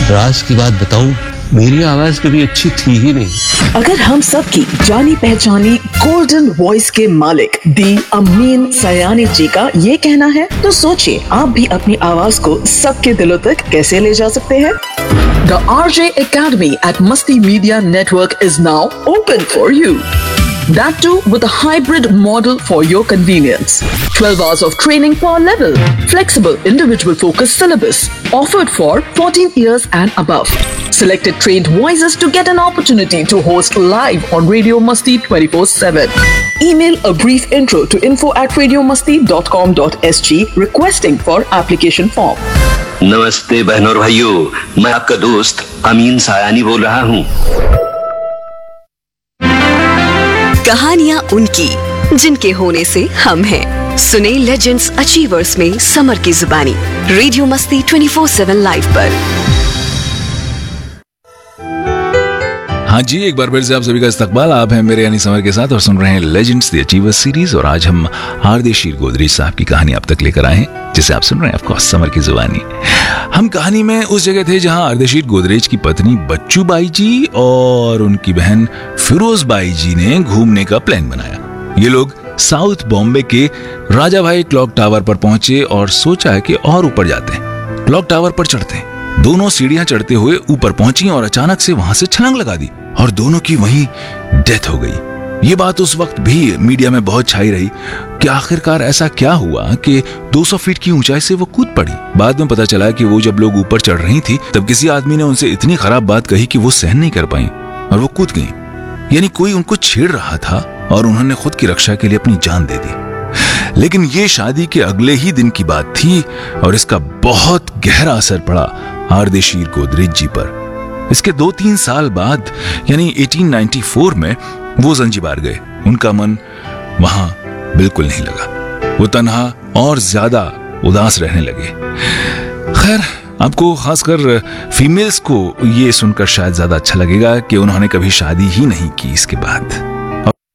राज की बात बताऊं, मेरी आवाज कभी अच्छी थी ही नहीं। अगर हम सब की जानी पहचानी गोल्डन वॉइस के मालिक दी अमीन सयानी जी का ये कहना है, तो सोचिए आप भी अपनी आवाज को सबके दिलों तक कैसे ले जा सकते हैं। The RJ Academy at Masti Media Network is now open for you. That too with a hybrid model for your convenience. 12 hours of training per level. Flexible individual focused syllabus. Offered for 14 years and above. Selected trained voices to get an opportunity to host live on Radio Masti 24/7. Email a brief intro to info@radiomasti.com.sg requesting for application form. नमस्ते बहनों और भाइयों, मैं आपका दोस्त अमीन सायानी बोल रहा हूँ। कहानियाँ उनकी जिनके होने से हम हैं। सुने लेजेंड्स अचीवर्स में समर की जुबानी रेडियो मस्ती 24/7 लाइव पर। हाँ जी, एक बार फिर से आप सभी का इस्तकबाल। आप हैं मेरे यानी समर के साथ और सुन रहे हैं लेजेंड्स द अचीवर्स सीरीज। और आज हम आरदेशीर गोदरेज साहब की कहानी आप तक लेकर आए हैं, जिसे आप सुन रहे हैं ऑफकोर्स समर की जुबानी। हम कहानी में उस जगह थे जहां आरदेशीर गोदरेज की पत्नी बच्चू बाई जी और उनकी बहन फिरोज बाई जी ने घूमने का प्लान बनाया। ये लोग साउथ बॉम्बे के राजा भाई क्लॉक टावर पर पहुंचे और सोचा है कि और ऊपर जाते हैं। क्लॉक टावर पर चढ़ते हैं। दोनों सीढ़ियां चढ़ते हुए ऊपर पहुंची और अचानक से वहां से छलांग लगा दी और दोनों की वहीं डेथ हो गई। ये बात उस वक्त भी मीडिया में बहुत छाई रही कि आखिरकार ऐसा क्या हुआ कि 200 फीट की ऊंचाई से वो कूद पड़ी। बाद में पता चला कि वो जब लोग ऊपर चढ़ रही थी तब किसी आदमी ने उनसे इतनी खराब बात कही कि वो सहन नहीं कर पाई और वो कूद गई। यानी कोई उनको छेड़ रहा था और उन्होंने खुद की रक्षा के लिए अपनी जान दे दी। लेकिन ये शादी के अगले ही दिन की बात थी और इसका बहुत गहरा असर पड़ा आरदेशीर गोदरेज जी पर। इसके 2-3 साल बाद यानी 1894 में वो ज़ंजीबार गए। उनका मन वहां बिल्कुल नहीं लगा। वो तन्हा और ज्यादा उदास रहने लगे। खैर, आपको खासकर फीमेल्स को ये सुनकर शायद ज्यादा अच्छा लगेगा कि उन्होंने कभी शादी ही नहीं की इसके बाद।